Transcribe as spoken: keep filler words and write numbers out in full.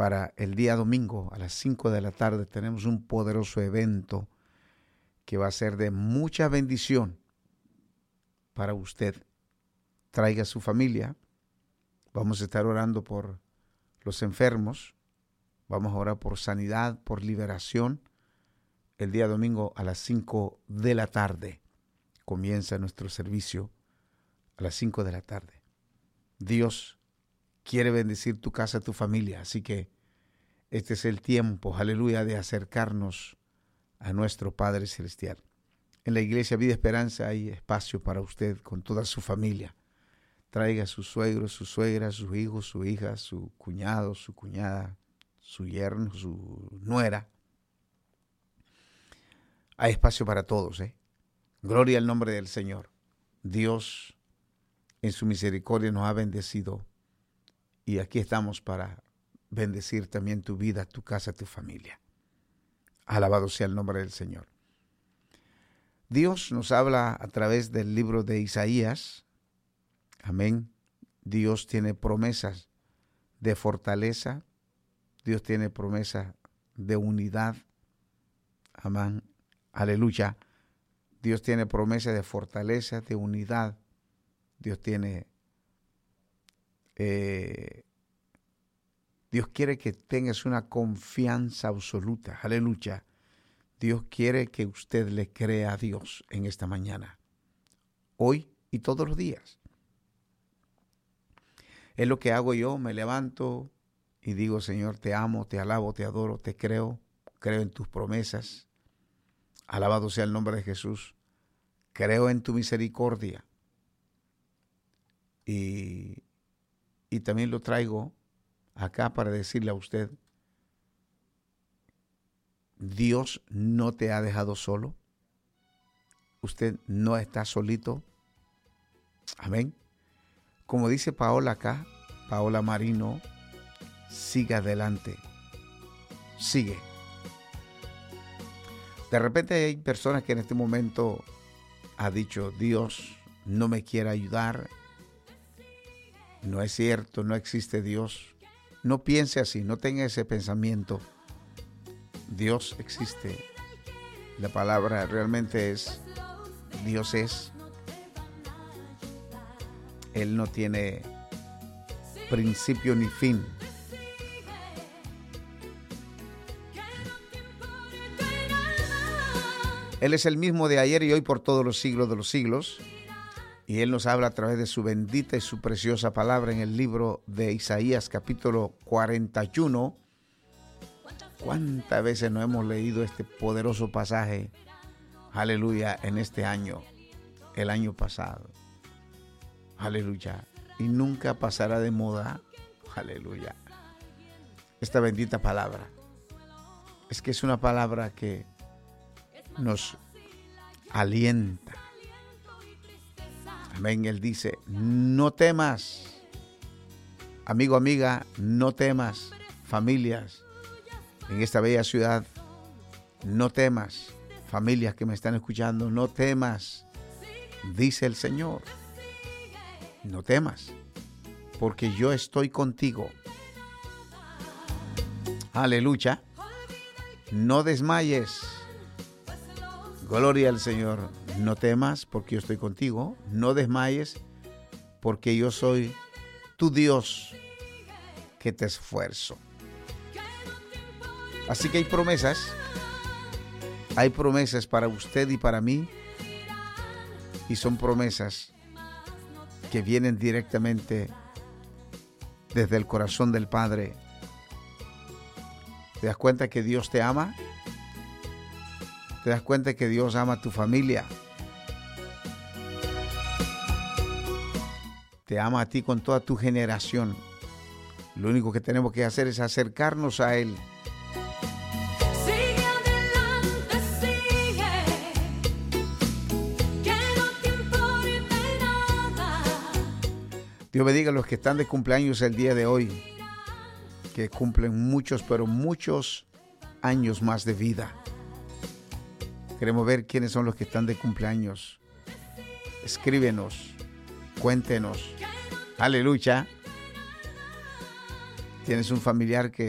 para el día domingo a las cinco de la tarde tenemos un poderoso evento que va a ser de mucha bendición para usted. Traiga a su familia. Vamos a estar orando por los enfermos. Vamos a orar por sanidad, por liberación. El día domingo a las cinco de la tarde comienza nuestro servicio a las cinco de la tarde. Dios quiere bendecir tu casa, tu familia. Así que este es el tiempo, aleluya, de acercarnos a nuestro Padre Celestial. En la Iglesia Vida Esperanza hay espacio para usted con toda su familia. Traiga a sus suegros, su suegra, sus hijos, su hija, su cuñado, su cuñada, su yerno, su nuera. Hay espacio para todos, ¿eh? Gloria al nombre del Señor. Dios en su misericordia nos ha bendecido y aquí estamos para bendecir también tu vida, tu casa, tu familia. Alabado sea el nombre del Señor. Dios nos habla a través del libro de Isaías. Amén. Dios tiene promesas de fortaleza. Dios tiene promesas de unidad. Amén. Aleluya. Dios tiene promesas de fortaleza, de unidad. Dios tiene... Eh, Dios quiere que tengas una confianza absoluta. Aleluya. Dios quiere que usted le crea a Dios en esta mañana, hoy y todos los días. Es lo que hago yo, me levanto y digo, Señor, te amo, te alabo, te adoro, te creo, creo en tus promesas. Alabado sea el nombre de Jesús. Creo en tu misericordia. Y, y también lo traigo acá para decirle a usted, Dios no te ha dejado solo. Usted no está solito. Amén. Como dice Paola acá, Paola Marino, sigue adelante. Sigue. De repente hay personas que en este momento ha dicho, Dios no me quiere ayudar. No es cierto, no existe Dios. No piense así, no tenga ese pensamiento. Dios existe. La palabra realmente es, Dios es. Él no tiene principio ni fin. Él es el mismo de ayer y hoy por todos los siglos de los siglos. Y Él nos habla a través de su bendita y su preciosa palabra en el libro de Isaías, capítulo cuarenta y uno. ¿Cuántas veces no hemos leído este poderoso pasaje? Aleluya, en este año, el año pasado. Aleluya. Y nunca pasará de moda. Aleluya. Esta bendita palabra. Es que es una palabra que nos alienta. Amén. Él dice, no temas. Amigo, amiga, no temas. Familias en esta bella ciudad, no temas. Familias que me están escuchando, no temas. Dice el Señor, no temas, porque yo estoy contigo. Aleluya. No desmayes. Gloria al Señor. No temas, porque yo estoy contigo. No desmayes, porque yo soy tu Dios que te esfuerzo. Así que hay promesas. Hay promesas para usted y para mí. Y son promesas que vienen directamente desde el corazón del Padre. ¿Te das cuenta que Dios te ama? ¿Te das cuenta que Dios ama a tu familia? Te ama a ti con toda tu generación. Lo único que tenemos que hacer es acercarnos a Él. Sigue adelante, sigue, que no te importe nada. Dios bendiga a los que están de cumpleaños el día de hoy, que cumplen muchos, pero muchos años más de vida. Queremos ver quiénes son los que están de cumpleaños. Escríbenos, cuéntenos. Aleluya. ¿Tienes un familiar que